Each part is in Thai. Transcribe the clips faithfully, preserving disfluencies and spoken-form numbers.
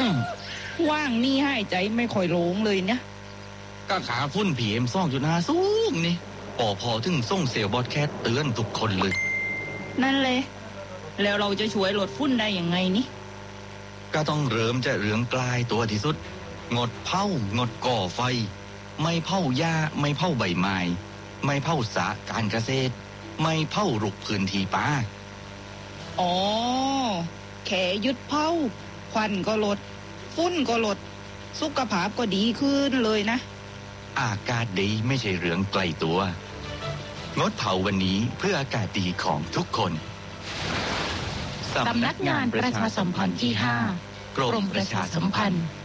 ว่างนี่ให้ใจไม่ค่อยโล่งเลยเนี่ยก็ขาฝุ่น พี เอ็ม สองจุดห้า สูงนี่ปอพอถึงส่งเซลล์บอดแคสต์เตือนทุกคนเลยนั่นเลยแล้วเราจะช่วยลดฝุ่นได้ยังไงนี่ก็ต้องเริ่มจากเรื่องใกล้ตัวที่สุดงดเผางดก่อไฟไม่เผาหญ้าไม่เผาใบไม้ไม่เผาสระการเกษตรไม่เผารุกพื้นที่ป่าอ๋อแค่หยุดเผาควันก็ลดฝุ่นก็ลดสุขภาพก็ดีขึ้นเลยนะอากาศดีไม่ใช่เรื่องไกลตัวงดเผาวันนี้เพื่ออากาศดีของทุกคนสำนักงานประชาสัมพันธ์ที่ห้ากรมประชาสัมพันธ์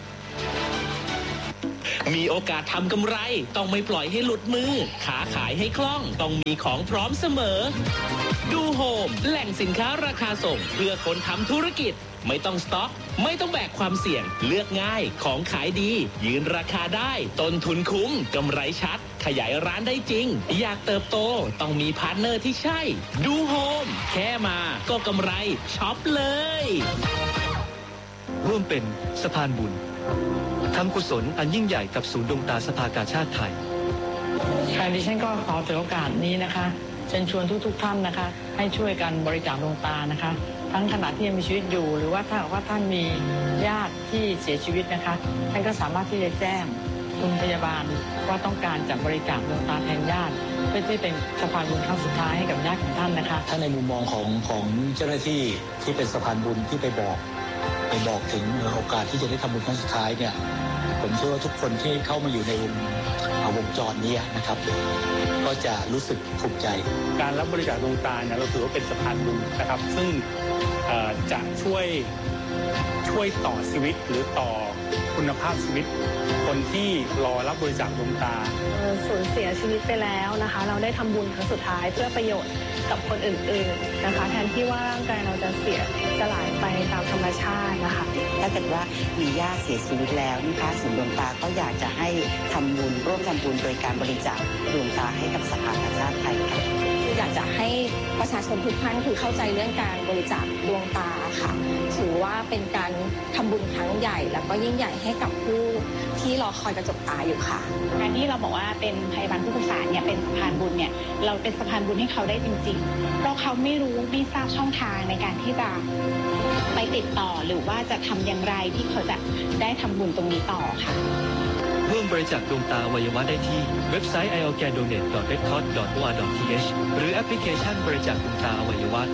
มีโอกาสทำกำไรต้องไม่ปล่อยให้หลุดมือขาขายให้คล่องต้องมีของพร้อมเสมอดูโฮมแหล่งสินค้าราคาส่งเพื่อคนทำธุรกิจไม่ต้องสต็อกไม่ต้องแบกความเสี่ยงเลือกง่ายของขายดียืนราคาได้ต้นทุนคุ้มกำไรชัดขยายร้านได้จริงอยากเติบโตต้องมีพาร์ทเนอร์ที่ใช่ดูโฮมแค่มาก็กำไรช็อปเลยร่วมเป็นสะพานบุญทำกุศลอันยิ่งใหญ่กับศูนย์ดวงตาสภากาชาดไทยค่ะดิฉันก็ขอถือโอกาสนี้นะคะเชิญชวนทุกๆท่านนะคะให้ช่วยกันบริจาคดวงตานะคะทั้งขณะที่ยังมีชีวิตอยู่หรือว่าถ้าว่าท่านมีญาติที่เสียชีวิตนะคะท่านก็สามารถที่จะแจ้งคุณพยาบาลว่าต้องการจะบริจาคดวงตาแทนญาติเพื่อที่เป็นสะพานบุญครั้งสุดท้ายให้กับญาติของท่านนะคะถ้าในมุมมองของของเจ้าหน้าที่ที่เป็นสะพานบุญที่ไปบอกไปบอกถึงโอกาสที่จะได้ทำบุญครั้งสุดท้ายเนี่ยผมเชื่อว่าทุกคนที่เข้ามาอยู่ในวงวงจรนี้นะครับก็จะรู้สึกภูมิใจการรับบริจาคดวงตาเนี่ยเราถือว่าเป็นสะพานบุญนะครับซึ่งจะช่วยช่วยต่อชีวิตหรือต่อคุณภาพชีวิตคนที่รอรับบริจาคดวงตาสูญเสียชีวิตไปแล้วนะคะเราได้ทำบุญครั้งสุดท้ายเพื่อประโยชน์กับคนอื่นๆนะคะแทนที่ว่าร่างกายเราจะเสียสลายไปตามธรรมชาตินะคะถ้าเกิดว่ามีญาติเสียชีวิตแล้วนะคะศูนย์ดวงตาก็อยากจะให้ทำบุญร่วมทำบุญโดยการบริจาคดวงตาให้กับสภากาชาดไทยค่ะอยากจะให้ประชาชนทุกท่านคือเข้าใจเรื่องการบริจาคดวงตาค่ะถือว่าเป็นการทำบุญครั้งใหญ่แล้วก็ยิ่งใหญ่ให้กับผู้ที่รอคอยกระจกตาอยู่ค่ะการที่เราบอกว่าเป็นพยาบาลผู้ประสานเนี่ยเป็นสะพานบุญเนี่ยเราเป็นสะพานบุญให้เขาได้จริงๆเพราะเขาไม่รู้ไม่ทราบช่องทางในการที่จะไปติดต่อหรือว่าจะทำอย่างไรที่เขาจะได้ทำบุญตรงนี้ต่อค่ะร่วมบริจาคดวงตาอวัยวะได้ที่เว็บไซต์ ไอ โอ แกน โดเนท ดอท เรดคอร์ด ดอท โอ อาร์ ดอท ที เอช หรือแอปพลิเคชันบริจาคดวงตาอวัยวะ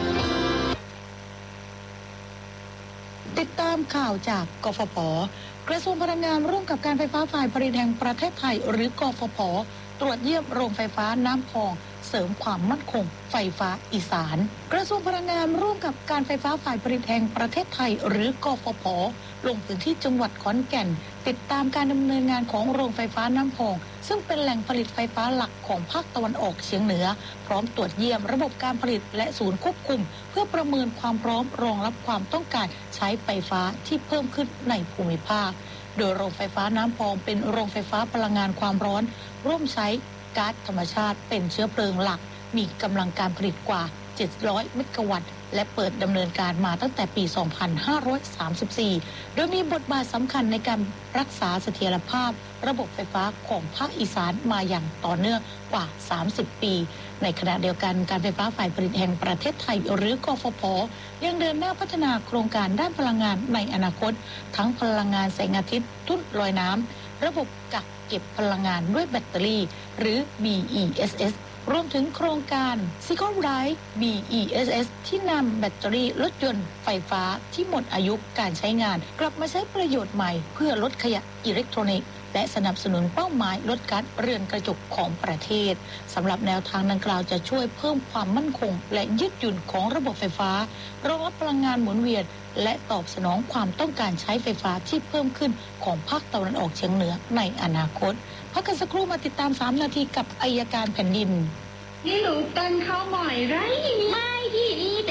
ติดตามข่าวจากกฟผ.กระทรวงพลังงานร่วมกับการไฟฟ้าฝ่ายผลิตแห่งประเทศไทยหรือกฟผ.ตรวจเยี่ยมโรงไฟฟ้าน้ำพองเสริมความมั่นคงไฟฟ้าอีสานกระทรวงพลังงานร่วมกับการไฟฟ้าฝ่ายผลิตแห่งประเทศไทยหรือกฟผ.ลงพื้นที่จังหวัดขอนแก่นติดตามการดำเนินงานของโรงไฟฟ้าน้ำพองซึ่งเป็นแหล่งผลิตไฟฟ้าหลักของภาคตะวันออกเฉียงเหนือพร้อมตรวจเยี่ยมระบบการผลิตและศูนย์ควบคุมเพื่อประเมินความพร้อมรองรับความต้องการใช้ไฟฟ้าที่เพิ่มขึ้นในภูมิภาคโดยโรงไฟฟ้าน้ำพองเป็นโรงไฟฟ้าพลังงานความร้อนร่วมใช้ก๊าซธรรมชาติเป็นเชื้อเพลิงหลักมีกำลังการผลิตกว่าเจ็ดร้อยเมกะวัตต์และเปิดดำเนินการมาตั้งแต่ปี สองพันห้าร้อยสามสิบสี่ โดยมีบทบาทสำคัญในการรักษาเสถียรภาพระบบไฟฟ้าของภาคอีสานมาอย่างต่อเนื่องกว่า สามสิบ ปีในขณะเดียวกันการไฟฟ้าฝ่ายผลิตแห่งประเทศไทยหรือกฟผ.ยังเดินหน้าพัฒนาโครงการด้านพลังงานในอนาคตทั้งพลังงานแสงอาทิตย์ทุ่นลอยน้ำระบบกักเก็บพลังงานด้วยแบตเตอรี่หรือ บี อี เอส เอสรวมถึงโครงการ Cycle Ride บี อี เอส เอส ที่นำแบตเตอรี่รถยนต์ไฟฟ้าที่หมดอายุการใช้งานกลับมาใช้ประโยชน์ใหม่เพื่อลดขยะอิเล็กทรอนิกส์และสนับสนุนเป้าหมายลดก๊าซเรือนกระจกของประเทศสำหรับแนวทางดังกล่าวจะช่วยเพิ่มความมั่นคงและยืดหยุ่นของระบบไฟฟ้ารองรับพลังงานหมุนเวียนและตอบสนองความต้องการใช้ไฟฟ้าที่เพิ่มขึ้นของภาคตะวันออกเฉียงเหนือในอนาคตพักกันสักครู่มาติดตามสามนาทีกับอัยการแผ่นดินนี่หนูตันเข้าใหม่ไรไม่ที่นี่แต่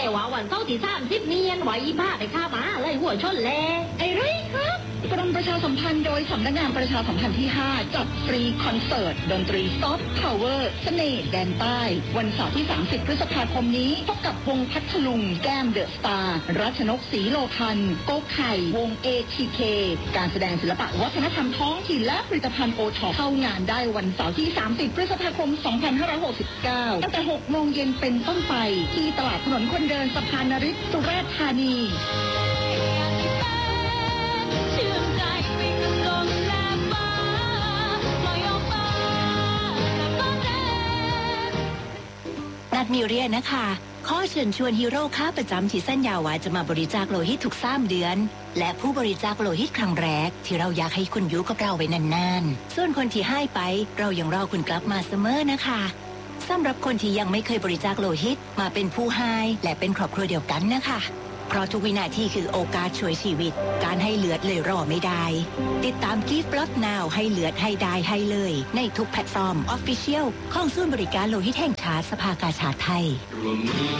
แต่ว่าวันเสาร์ที่สามสิบเนียนไหวผ้าไปข้ามาไล่หัวชนแลไอ้ไรครับกรมประชาสัมพันธ์โดยสำนักงานประชาสัมพันธ์ที่ห้าจัดฟรีคอนเสิร์ตดนตรีซอฟต์พาวเวอร์เสน่ห์แดนใต้วันเสาร์ที่สามสิบพฤษภาคมนี้พบกับวงพัทลุงแก้มเดอะสตาร์รัชนกศรีโลพันธ์โกไข่วง เอ ที เค การแสดงศิลปะวัฒนธรรมท้องถิ่นและผลิตภัณฑ์โอท็อปเข้างานได้วันเสาร์ที่สามสิบพฤษภาคมสองพันห้าร้อยหกสิบเก้าตั้งแต่หกโมงเย็นเป็นต้นไปที่ตลาดถนนคนเดินสะพานนฤทธิ์สุราษฎร์ธานีนัดมีเรียนะคะขอเชิญชวนฮีโร่ค้าประจำที่สัญญาว่าจะมาบริจาคโลหิตทุกสามเดือนและผู้บริจาคโลหิตครั้งแรกที่เราอยากให้คุณอยู่กับเราไว้นานๆส่วนคนที่ให้ไปเรายังรอคุณกลับมาเสมอนะคะสำหรับคนที่ยังไม่เคยบริจาคโลหิตมาเป็นผู้ให้และเป็นครอบครัวเดียวกันนะคะเพราะทุกวินาทีคือโอกาสช่วยชีวิตการให้เลือดเลยรอไม่ได้ติดตาม Give Blood Now ให้เลือดให้ได้ให้เลยในทุกแพลตฟอร์ม Official ของศูนย์บริการโลหิตแห่งชาติสภากาชาดไทย